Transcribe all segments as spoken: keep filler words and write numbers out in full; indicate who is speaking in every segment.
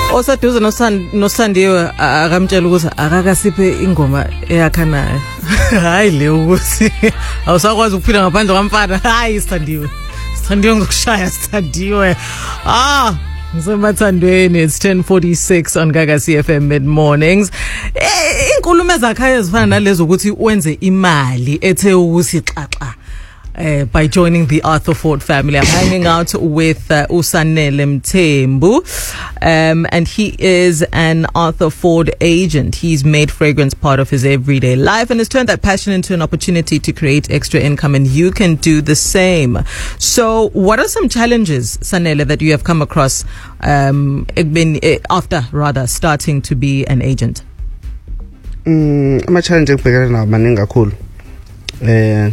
Speaker 1: Osaduze noSandiwe akamtshela ukuthi akakasiphe ingoma eyakha nayo. Hayi le ukuthi awusakwazi ukuphila ngaphandle kwamfana. Hayi Sandiwe. Sandiwe ngokushaya Sandiwe. Ah, ngisemathandweni. It's ten forty-six on Gaga C F M Mid Mornings. Inkulumo ezakhayo ezifana nalezo ukuthi wenze imali ethe ukuthi xaxa. Uh, by joining the Arthur Ford family. I'm hanging out with uh, Usanele Mthembu, um, and he is an Arthur Ford agent. He's made fragrance part of his everyday life and has turned that passion into an opportunity to create extra income, and you can do the same. So what are some challenges, Sanele, that you have come across um, after rather starting to be an agent?
Speaker 2: Mm, I'm a challenge now, maninga cool. Uh,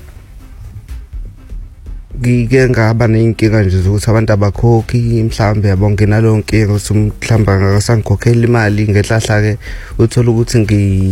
Speaker 2: ngike ngaba nenkinga nje ukuthi abantu abakhokhi mhlambe yabonke nalonke ukuthi mhlamba ngakasangikhokhela imali ngehlahla ke uthola ukuthi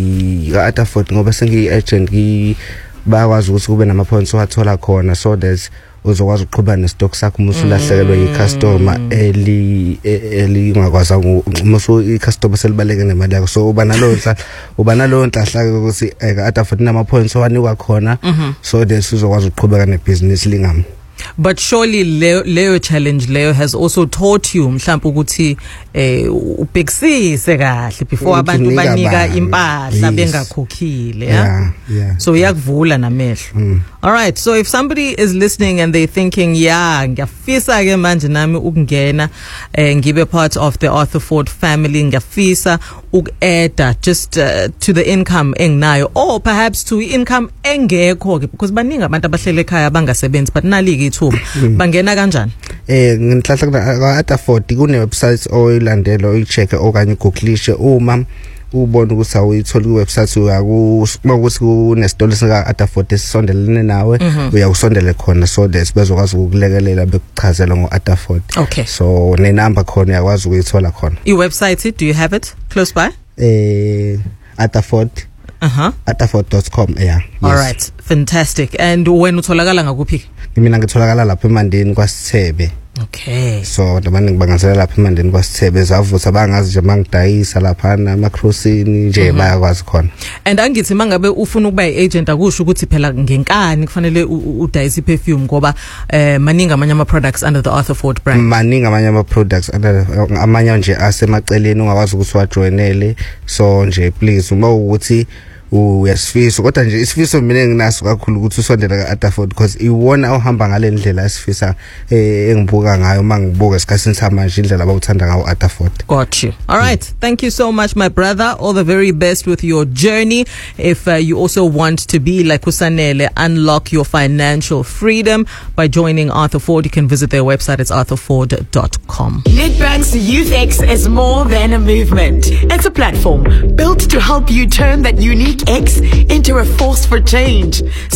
Speaker 2: ngi Arthur Ford ngoba sengi agent ngi bakwazi ukuthi kube nama points wathola khona, so there's uzokwazi ukuqhubha nestock sakho musulahlekelwe yicustomer eli eli ngakwazi musu icustomer selibaleke nemali yakho, so uba nalo nhla uba nalo nhlahla ukuthi Arthur Ford nama points wanikwa khona, so there's uzokwazi ukuqhubeka nebusiness lingam.
Speaker 1: But surely Leo, Leo challenge Leo has also taught you mhlawumbe ukuthi eh ubhekisise kahle before abantu banika impahla bengakhokhile, yeah,
Speaker 2: yeah,
Speaker 1: so yakuvula namehlo.
Speaker 2: Mm.
Speaker 1: All right, so if somebody is listening and they're thinking, yeah, ngiyafisa ke manje nami ukungena eh ngibe part of the Arthur Ford family, ngiyafisa ukadd just uh, to the income enginayo, or perhaps to income engekho ke, because baningi abantu abahlele ekhaya bangasebenzi but nalike ithuba bangena kanjani?
Speaker 2: Eh ngihlahla ka Arthur Ford kune websites oyilandela oyicheck okanye ugooglishe uma ubona ukuthi awuyithola ku website uyakuthi kunesitolo sika Arthur Ford esisondelene nawe uyakusondela khona, so there's bezokwazi ukulekelela bekuchazela ngo Arthur Ford.
Speaker 1: Okay,
Speaker 2: so ne number khona yakwazi ukuyithola khona.
Speaker 1: I website, do you have it close by?
Speaker 2: Eh Arthur Ford
Speaker 1: uh-huh
Speaker 2: arthur ford dot com, yeah.
Speaker 1: All yes. Right, fantastic. And when utholakala ngakuphi?
Speaker 2: Mina ngitholakala lapha eMandeni kwaSithebe.
Speaker 1: Okay,
Speaker 2: so ndabani ngibangasela lapha eMandeni kwaSithebe zavutha bangazi nje mangidayisa lapha na macrossini nje bayakwazi khona.
Speaker 1: And angithi mangabe ufuna ukuba iagent akusho ukuthi phela ngenkani kufanele udayisa iperfume ngoba eh maningi amanye ama products under the Arthur Ford brand.
Speaker 2: Maningi amanye ama products under amanye nje asemaceleni ungakwazi ukuthi wajoinele, so nje please uma ukuthi uyasifisa kodwa nje isifiso mina nginaso kakhulu ukuthi usondele ka Arthur Ford because iwona ohamba ngale ndlela esifisa eh engibuka ngayo mangibuka esikhathini samanje indlela abawuthanda ngawo Arthur Ford.
Speaker 1: Got you. All right, mm. Thank you so much my brother, all the very best with your journey. If uh, you also want to be like Usanele, unlock your financial freedom by joining Arthur Ford, you can visit their website. It's arthur ford dot com.
Speaker 3: Nedbank's YouthX is more than a movement. It's a platform built to help you turn that unique X into a force for change.